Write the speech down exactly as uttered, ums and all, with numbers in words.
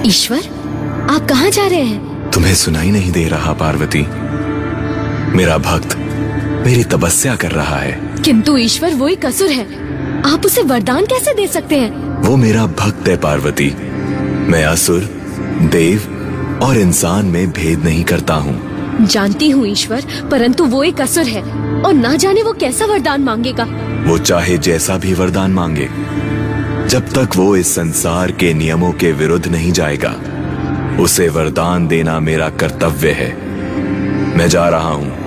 ईश्वर, आप कहाँ जा रहे हैं? तुम्हें सुनाई नहीं दे रहा पार्वती? मेरा भक्त मेरी तपस्या कर रहा है। किंतु ईश्वर वो एक असुर है, आप उसे वरदान कैसे दे सकते हैं? वो मेरा भक्त है पार्वती। मैं असुर, देव और इंसान में भेद नहीं करता हूँ। जानती हूँ ईश्वर, परंतु वो एक असुर है और ना जाने वो कैसा वरदान मांगेगा। वो चाहे जैसा भी वरदान मांगे, जब तक वो इस संसार के नियमों के विरुद्ध नहीं जाएगा, उसे वरदान देना मेरा कर्तव्य है। मैं जा रहा हूँ।